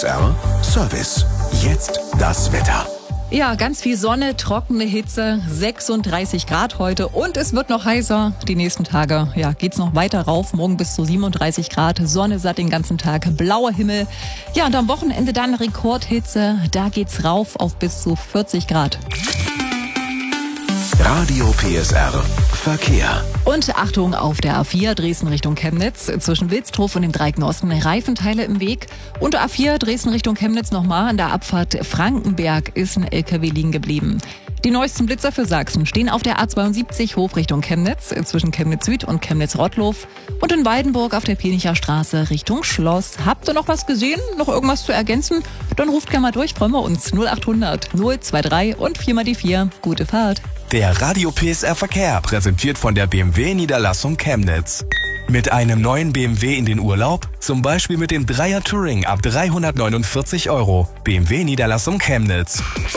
PSR Service. Jetzt das Wetter. Ja, ganz viel Sonne, trockene Hitze, 36 Grad heute und es wird noch heißer. Die nächsten Tage, geht's noch weiter rauf, morgen bis zu 37 Grad, Sonne satt den ganzen Tag, blauer Himmel. Ja, und am Wochenende dann Rekordhitze, da geht's rauf auf bis zu 40 Grad. Radio PSR Verkehr. Und Achtung auf der A4 Dresden Richtung Chemnitz. Zwischen Wilsdruf und dem Dreiecken Osten Reifenteile im Weg. Und A4 Dresden Richtung Chemnitz nochmal. An der Abfahrt Frankenberg ist ein LKW liegen geblieben. Die neuesten Blitzer für Sachsen stehen auf der A72 Hof Richtung Chemnitz, zwischen Chemnitz Süd und Chemnitz-Rottlof und in Weidenburg auf der Pienicher Straße Richtung Schloss. Habt ihr noch was gesehen? Noch irgendwas zu ergänzen? Dann ruft gerne mal durch, freuen wir uns. 0800 023 und 4 mal die 4. Gute Fahrt. Der Radio PSR Verkehr präsentiert von der BMW Niederlassung Chemnitz. Mit einem neuen BMW in den Urlaub? Zum Beispiel mit dem 3er Touring ab 349 €. BMW Niederlassung Chemnitz.